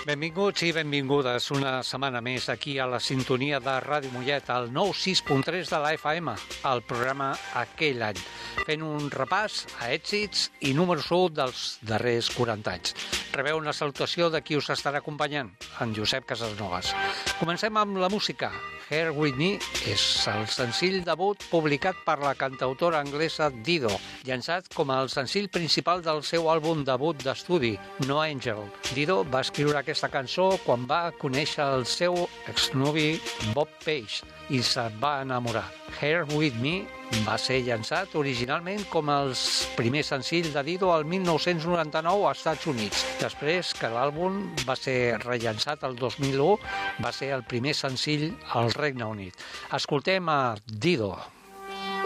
Benvinguts i benvingudes una setmana més aquí a la sintonia de Ràdio Mollet, al 96.3 de la FM, al programa Aquell any, fent un repàs a èxits i números 1 dels darrers 40 anys. Rebeu una salutació de qui us estarà acompanyant, en Josep Casasnovas. Comencem amb la música. Here With Me és el senzill debut publicat per la cantautora anglesa Dido, llançat com el senzill principal del seu àlbum debut d'estudi, No Angel. Dido va escriure aquesta cançó quan va conèixer el seu exnovi Bob Page i se'n va enamorar. Here With Me va ser llançat originalment com el primer senzill de Dido al 1999 als Estats Units. Després que l'àlbum va ser rellançat el 2001, va ser el primer senzill al Regne Unit. Escoltem a Dido.